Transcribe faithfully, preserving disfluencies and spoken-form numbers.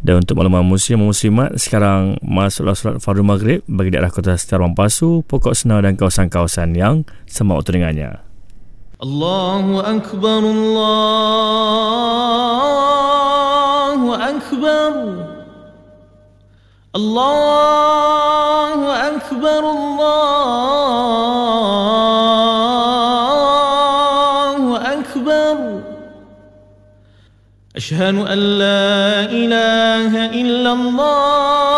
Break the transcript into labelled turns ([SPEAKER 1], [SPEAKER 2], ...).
[SPEAKER 1] Dan untuk makluman muslim muslimat, sekarang masuklah solat fardu maghrib bagi daerah Kota Setar Mampasu, Pokok Senau dan kawasan-kawasan yang sama waktu dengannya.
[SPEAKER 2] Allahu Akbar, Allahu Akbar, Allahu Akbar, Allahu Akbar. Ashhadu an la ilaha illallah